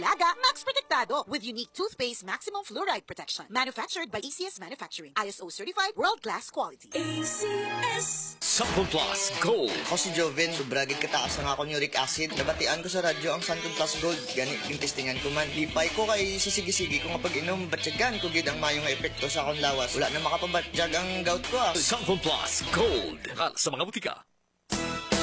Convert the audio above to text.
Dalaga, Max Protectado with unique toothpaste maximum fluoride protection. Manufactured by ACS Manufacturing. ISO certified world-class quality. ACS. Santon Plus Gold. Ako si Joven, sobragid kataas ang akong uric acid. Nabatian ko sa radyo ang Santon Plus Gold. Ganit yung testingan ko man. Lipay ko kay sisigi-sigi ko nga pag-inom. Batyagan ko gid ang mayong epekto sa akong lawas. Wala na makapabatjag ang gout ko. Santon Plus Gold. Sa mga butika.